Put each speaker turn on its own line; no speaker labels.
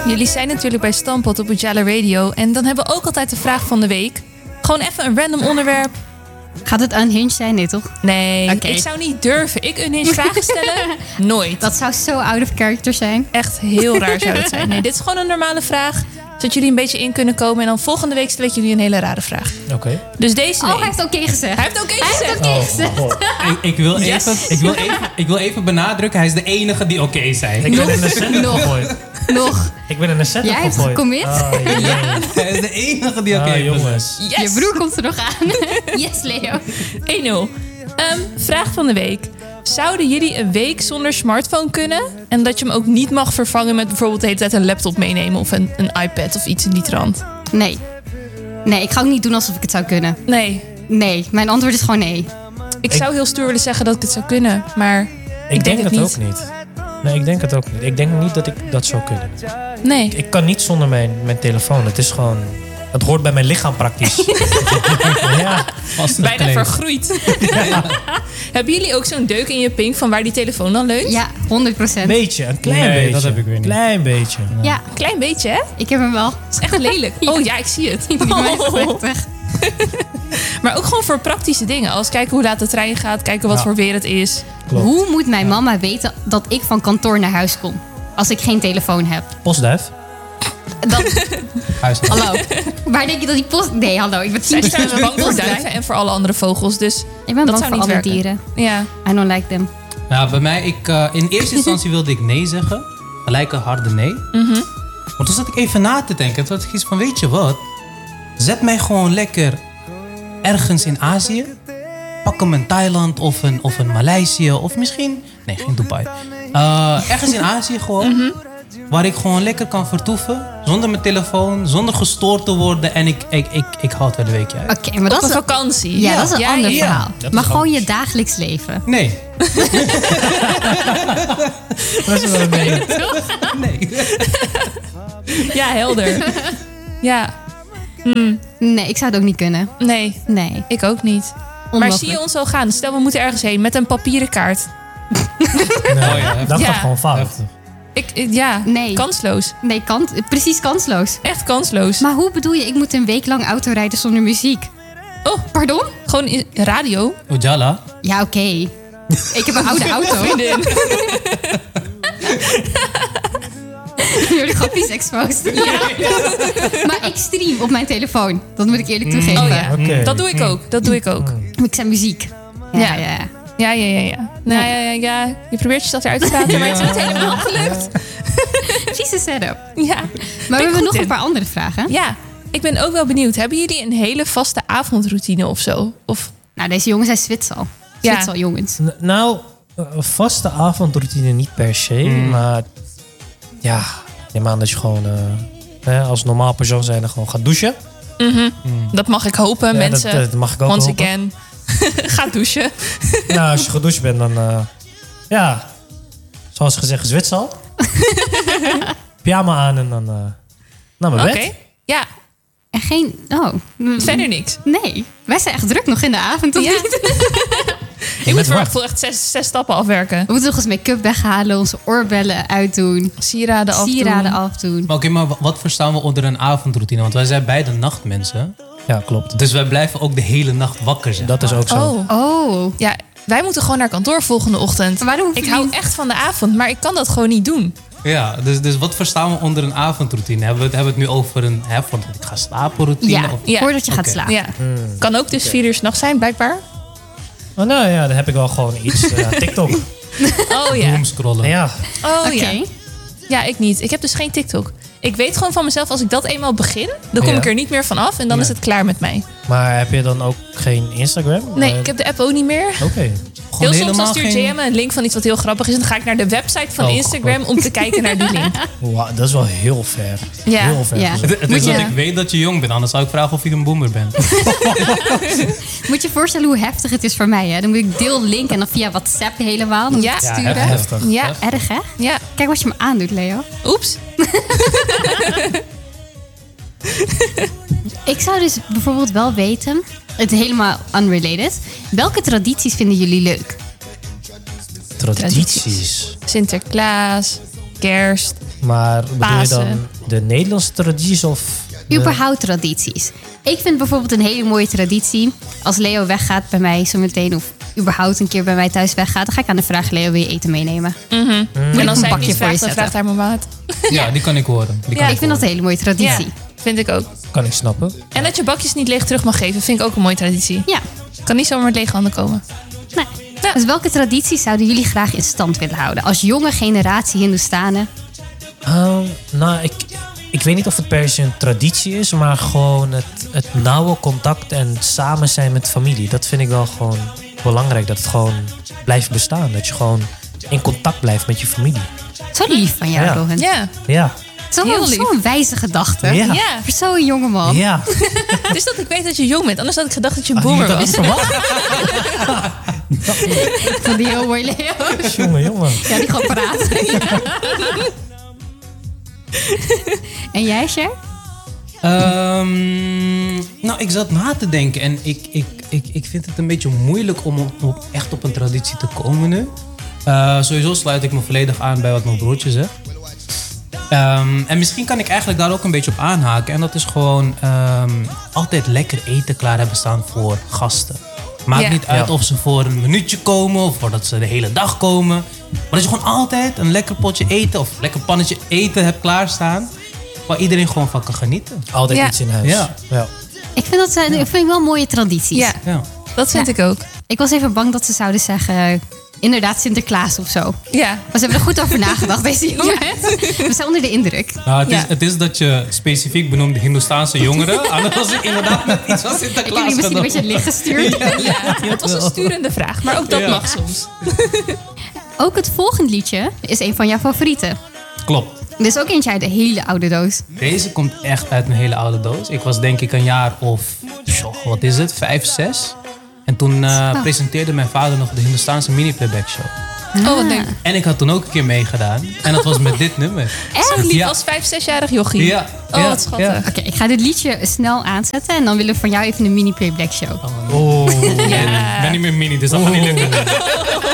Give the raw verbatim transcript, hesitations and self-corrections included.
Jullie zijn natuurlijk bij Stamppot op Ujala Radio. En dan hebben we ook altijd de vraag van de week. Gewoon even een random onderwerp.
Gaat het unhinged zijn? Nee, toch?
Nee,
okay.
ik zou niet durven. Ik unhinged vragen stellen? Nooit.
Dat zou zo out of character zijn.
Echt heel raar zou het zijn. Nee, dit is gewoon een normale vraag. Zodat jullie een beetje in kunnen komen. En dan volgende week stel ik jullie een hele rare vraag.
Oké. Okay.
Dus deze week...
Oh, hij heeft oké okay gezegd.
Hij heeft oké okay gezegd.
Hij heeft oké okay gezegd.
Oh, oh. Ik, ik, wil
yes.
even, ik, wil even, ik wil even benadrukken. Hij is de enige die oké okay zei.
Ik ben in een setup gegooid.
Nog.
Ik ben in een setup
Jij hebt
gegooid.
gecommit?
Oh,
ja.
Hij is de enige die oké okay
ah, jongens.
Yes.
Je broer komt er nog aan. Yes, Leo.
één nul. Um, vraag van de week. Zouden jullie een week zonder smartphone kunnen? En dat je hem ook niet mag vervangen met bijvoorbeeld de hele tijd een laptop meenemen of een, een iPad of iets in die trant?
Nee. Nee, ik ga ook niet doen alsof ik het zou kunnen.
Nee.
Nee, mijn antwoord is gewoon nee.
Ik zou heel stoer willen zeggen dat ik het zou kunnen, maar ik,
ik
denk,
denk
het
het
niet.
ook niet. Nee, ik denk het ook niet. Ik denk niet dat ik dat zou kunnen.
Nee.
Ik, ik kan niet zonder mijn, mijn telefoon. Het is gewoon... Het hoort bij mijn lichaam praktisch. Ja.
Bijna vergroeid. Ja. Hebben jullie ook zo'n deuk in je pink van waar die telefoon dan leunt?
Ja, honderd procent.
Beetje, een klein
nee,
beetje.
dat heb ik weer niet.
Klein beetje.
Ja. ja.
Een klein beetje, hè?
Ik heb hem wel.
Dat is echt lelijk. Oh ja, ik zie het.
Oh.
Maar ook gewoon voor praktische dingen. Als kijken hoe laat de trein gaat, kijken wat ja. voor weer het is.
Klopt.
Hoe moet mijn mama weten dat ik van kantoor naar huis kom? Als ik geen telefoon heb.
Postduif.
Dat... Hallo. Waar denk je dat die post... Nee, hallo. Ik ben
Zij zijn bang voor duiven en voor alle andere vogels. Dus
ik ben
dat
bang
zou
voor
niet
alle
werken.
dieren.
Ja.
I don't like them.
Ja, bij mij, ik, uh, in eerste instantie wilde ik nee zeggen. Gelijk een harde nee.
Mm-hmm.
Maar toen zat ik even na te denken. Toen had ik iets van, weet je wat? Zet mij gewoon lekker ergens in Azië. Pak hem in Thailand of een, of een Maleisië. Of misschien... Nee, geen Dubai. Uh, ergens in Azië gewoon. Mm-hmm. Waar ik gewoon lekker kan vertoeven. Zonder mijn telefoon. Zonder gestoord te worden. En ik, ik, ik, ik hou het wel een weekje uit.
Oké, okay, maar dat
Op
is
een vakantie.
Ja, ja, dat is een
ja,
ander
ja.
verhaal.
Ja,
maar gewoon
anders.
je dagelijks leven.
Nee.
Dat is wel een beetje.
Nee.
Ja, helder. Ja. Hm.
Nee, ik zou het ook niet kunnen.
Nee.
Nee.
Ik ook niet. Maar zie je ons al gaan? Stel, we moeten ergens heen met een papieren kaart.
Nee, oh ja, dat
ja.
gaat gewoon fout.
Ik, ja,
nee.
kansloos.
Nee, kan, precies kansloos.
Echt kansloos.
Maar hoe bedoel je, ik moet een week lang autorijden zonder muziek?
Oh,
pardon?
Gewoon in radio?
Ujala?
Ja, oké. Okay. Ik heb een oude auto.
Vriendin.
Jullie grapjes exposed. Ja. Maar ik stream op mijn telefoon. Dat moet ik eerlijk toegeven.
Oh ja,
okay.
dat doe ik ook. Dat doe ik ook.
Ik zet muziek. Ja, ja, ja.
Ja, ja, ja, ja. Nou, ja, ja, ja. Je probeert jezelf eruit te praten, maar het is niet helemaal gelukt.
Precies setup.
Ja.
Maar we hebben nog
in.
een paar andere vragen.
Ja, ik ben ook wel benieuwd. Hebben jullie een hele vaste avondroutine of zo? Of...
Nou, deze jongens zijn Zwitsal. Zwitsal ja. jongens.
N- nou, een vaste avondroutine niet per se. Mm. Maar ja, ik neem aan dat je gewoon uh, hè, als normaal persoon zijn gewoon gaat douchen.
Mm-hmm. Mm. Dat mag ik hopen,
ja,
mensen.
Dat, dat mag ik ook
Once
hopen.
again. Ga douchen.
Nou, als je gedoucht bent, dan... Uh, ja, zoals gezegd, Zwitsal. Pyjama aan en dan uh, naar mijn
Oké,
bed.
okay. Ja.
En geen... Oh.
Verder niks?
Nee. Wij zijn echt druk nog in de avond, of
ja.
niet?
Ik moet voor echt zes, zes stappen afwerken.
We moeten nog eens make-up weghalen, onze oorbellen uitdoen.
Sieraden afdoen.
Sieraden afdoen.
Maar oké, okay, maar wat verstaan we onder een avondroutine? Want wij zijn beide nachtmensen.
Ja, klopt.
Dus wij blijven ook de hele nacht wakker zijn.
Dat is ook zo.
Oh.
oh.
Ja, wij moeten gewoon naar kantoor volgende ochtend.
Waarom
ik hou echt van de avond, maar ik kan dat gewoon niet doen.
Ja, dus, dus wat verstaan we onder een avondroutine? Hebben we het, hebben we het nu over een hè, voordat ik ga slapen routine?
Ja,
of?
ja. voordat je
okay.
gaat slapen.
Ja. Mm. Kan ook dus okay. vier uur 's nachts zijn, blijkbaar.
Oh, nou ja, dan heb ik wel gewoon iets. Uh, TikTok.
Oh ja.
Doomscrollen.
Ja.
Oh
okay.
ja. Ja, ik niet. Ik heb dus geen TikTok. Ik weet gewoon van mezelf, als ik dat eenmaal begin, dan kom ja. ik er niet meer van af en dan nee. is het klaar met mij.
Maar heb je dan ook geen Instagram?
Nee,
uh,
ik heb de app ook niet meer.
Oké. Okay.
Heel soms dan stuurt geen... J M een link van iets wat heel grappig is en dan ga ik naar de website van oh, Instagram God. om te kijken naar die link.
Wow, dat is wel heel ver.
Ja.
Heel ver.
Ja.
Het, het is dat ik weet dat je jong bent, anders zou ik vragen of je een boomer bent.
Moet je je voorstellen hoe heftig het is voor mij, hè? Dan moet ik deel link en dan via WhatsApp helemaal dan
ja.
sturen.
Ja, heftig.
Ja,
heftig. Erg hè?
Ja.
Kijk wat je me aandoet, Leo.
Oeps.
Ik zou dus bijvoorbeeld wel weten, het is helemaal unrelated. Welke tradities vinden jullie leuk?
Tradities.
Sinterklaas, kerst,
Maar bedoel je
Pasen.
dan de Nederlandse tradities of... de-
Überhaupt tradities. Ik vind bijvoorbeeld een hele mooie traditie. Als Leo weggaat bij mij zometeen, of überhaupt een keer bij mij thuis weggaat, dan ga ik aan de vraag: Leo, wil je eten meenemen?
En
een
als zij het
bakje
niet
voor je
vraagt, dan
zetten.
vraagt haar mama het.
Ja, die kan ik horen. Die kan
Ja,
Ik vind dat een hele mooie
Ja,
traditie.
vind ik ook.
Kan ik snappen.
En dat je bakjes niet leeg terug mag geven, vind ik ook een mooie traditie.
Ja.
Kan niet zomaar met lege handen komen.
Nee.
Ja.
Dus welke tradities zouden jullie graag in stand willen houden? Als jonge generatie Hindoestanen.
Ehm, nou, ik, ik weet niet of het per se een traditie is, maar gewoon het, het nauwe contact en samen zijn met familie. Dat vind ik wel gewoon belangrijk. Dat het gewoon blijft bestaan. Dat je gewoon in contact blijft met je familie.
Zo lief van jou,
Ja.
Rowan.
Ja,
Ja,
Zo'n
heel lief.
zo'n wijze gedachte.
Ja.
ja.
Voor zo'n jonge man.
ja.
Het is dat ik weet dat je jong bent. Anders had ik gedacht dat je een
Had je
boomer
dat
was.
niet verwacht?
Ik vond die heel mooi, Leo.
Jongen, jongen.
Ja, die gaat praten. En jij, Cher?
Ehm, nou, ik zat na te denken en ik, ik, ik, ik vind het een beetje moeilijk om op, op- echt op een traditie te komen nu. Eh, sowieso sluit ik me volledig aan bij wat mijn broertje zegt. Ehm, en misschien kan ik eigenlijk daar ook een beetje op aanhaken. En dat is gewoon ehm, altijd lekker eten klaar hebben staan voor gasten. Maakt
Ja.
niet uit
Ja.
of ze voor een minuutje komen of voordat ze de hele dag komen. Maar dat je gewoon altijd een lekker potje eten of een lekker pannetje eten hebt klaarstaan. Waar iedereen gewoon van kan genieten.
Altijd
Ja.
iets in huis.
Ja.
Ja.
Ik vind dat zijn, ik vind wel mooie tradities.
Ja,
Ja.
dat vind
Ja.
ik ook.
Ik was even bang dat ze zouden zeggen, inderdaad Sinterklaas of zo.
Ja.
Maar ze hebben er goed over nagedacht, deze jongens. We zijn onder de indruk.
Nou, het, is,
Ja.
het is dat je specifiek benoemde Hindoestaanse jongeren. Anders was ik inderdaad met iets van Sinterklaas
Ik heb jullie misschien een beetje licht gestuurd.
Ja, het was een sturende vraag. Maar ook dat
Ja.
mag soms.
Ook het volgende liedje is een van jouw favorieten.
Klopt.
Dit is ook eentje uit de hele oude doos.
Deze komt echt uit een hele oude doos. Ik was denk ik een jaar of, tjoh, wat is het, vijf, zes. En toen eh, presenteerde mijn vader nog de Hindoestaanse mini-playback show.
Oh, wat leuk.
En ik had toen ook een keer meegedaan. En dat was met dit nummer.
Zo lief
Ja.
als vijf, zesjarig jochie.
Ja.
Oh,
ja,
wat schattig.
ja.
Oké, ik ga dit liedje snel aanzetten en dan willen we van jou even een mini playback show.
Oh.
Ik ben niet meer mini, dus dat gaat niet lukken.